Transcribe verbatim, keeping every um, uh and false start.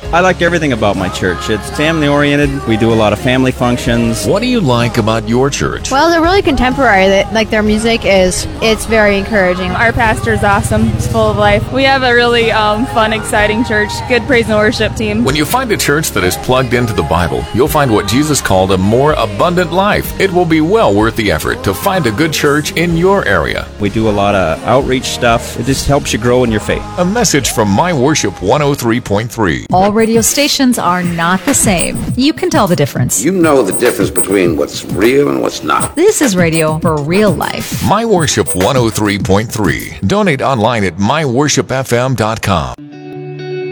I like everything about my church. It's family-oriented. We do a lot of family functions. What do you like about your church? Well, they're really contemporary. That like their music is, it's very encouraging. Our pastor's awesome. He's full of life. We have a really um, fun, exciting church. Good praise and worship team. When you find a church that is plugged into the Bible, you'll find what Jesus called a more abundant life. It will be well worth the effort to find a good church in your area. We do a lot of outreach stuff. It just helps you grow in your faith. A message from My Worship one oh three point three. All radio stations are not the same. You can tell the difference. You know the difference between what's real and what's not. This is radio for real life. My Worship one oh three point three. Donate online at my worship f m dot com.